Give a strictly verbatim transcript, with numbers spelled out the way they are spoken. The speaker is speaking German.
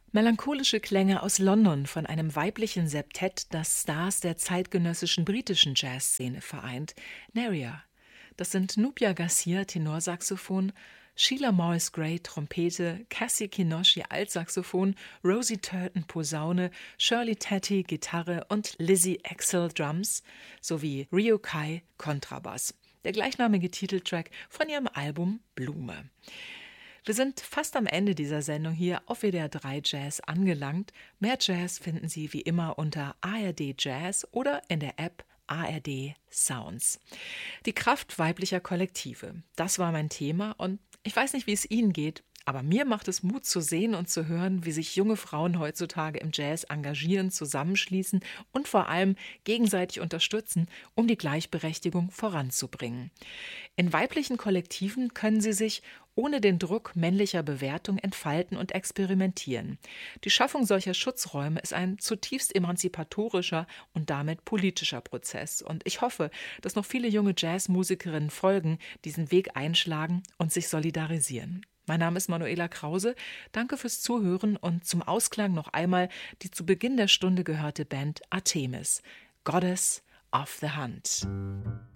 Melancholische Klänge aus London von einem weiblichen Septett, das Stars der zeitgenössischen britischen Jazzszene vereint, Neria. Das sind Nubya Garcia, Tenorsaxophon, Sheila Morris Gray, Trompete, Cassie Kinoshi, Altsaxophon, Rosie Turton, Posaune, Shirley Tatty, Gitarre und Lizzie Axel, Drums, sowie Ryo Kai, Kontrabass. Der gleichnamige Titeltrack von ihrem Album Blume. Wir sind fast am Ende dieser Sendung hier auf W D R drei Jazz angelangt. Mehr Jazz finden Sie wie immer unter A R D Jazz oder in der App A R D Sounds. Die Kraft weiblicher Kollektive, das war mein Thema und ich weiß nicht, wie es Ihnen geht, aber mir macht es Mut zu sehen und zu hören, wie sich junge Frauen heutzutage im Jazz engagieren, zusammenschließen und vor allem gegenseitig unterstützen, um die Gleichberechtigung voranzubringen. In weiblichen Kollektiven können sie sich ohne den Druck männlicher Bewertung entfalten und experimentieren. Die Schaffung solcher Schutzräume ist ein zutiefst emanzipatorischer und damit politischer Prozess. Und ich hoffe, dass noch viele junge Jazzmusikerinnen folgen, diesen Weg einschlagen und sich solidarisieren. Mein Name ist Manuela Krause. Danke fürs Zuhören und zum Ausklang noch einmal die zu Beginn der Stunde gehörte Band Artemis, Goddess of the Hunt.